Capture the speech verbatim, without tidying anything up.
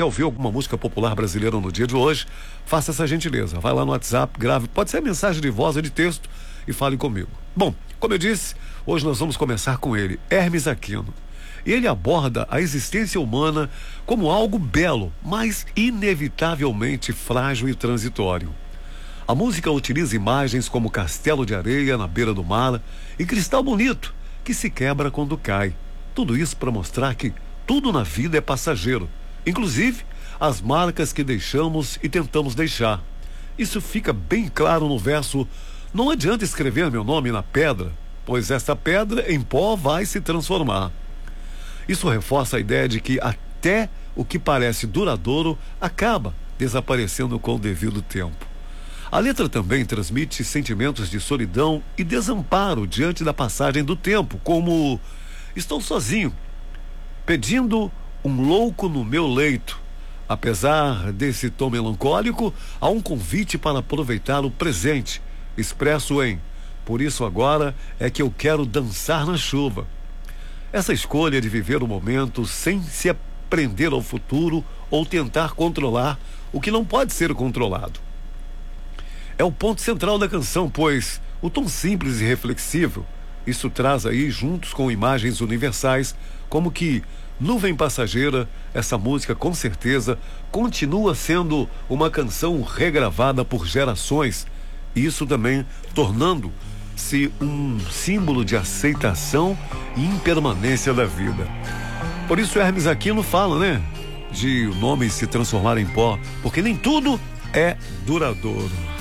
quer ouvir alguma música popular brasileira no dia de hoje, faça essa gentileza. Vai lá no WhatsApp, grave, pode ser mensagem de voz ou de texto e fale comigo. Bom, como eu disse, hoje nós vamos começar com ele, Hermes Aquino. Ele aborda a existência humana como algo belo, mas inevitavelmente frágil e transitório. A música utiliza imagens como castelo de areia na beira do mar e cristal bonito, que se quebra quando cai. Tudo isso para mostrar que tudo na vida é passageiro, inclusive as marcas que deixamos e tentamos deixar. Isso fica bem claro no verso: não adianta escrever meu nome na pedra, pois essa pedra em pó vai se transformar. Isso reforça a ideia de que até o que parece duradouro acaba desaparecendo com o devido tempo. A letra também transmite sentimentos de solidão e desamparo diante da passagem do tempo, como: estou sozinho, pedindo um louco no meu leito. Apesar desse tom melancólico, há um convite para aproveitar o presente, expresso em: por isso agora é que eu quero dançar na chuva. Essa escolha de viver o momento sem se prender ao futuro ou tentar controlar o que não pode ser controlado é o ponto central da canção, pois o tom simples e reflexivo, isso traz aí, juntos com imagens universais, como que nuvem passageira, essa música com certeza continua sendo uma canção regravada por gerações, e isso também tornando-se um símbolo de aceitação e impermanência da vida. Por isso Hermes Aquino fala, né, de o nome se transformar em pó, porque nem tudo é duradouro.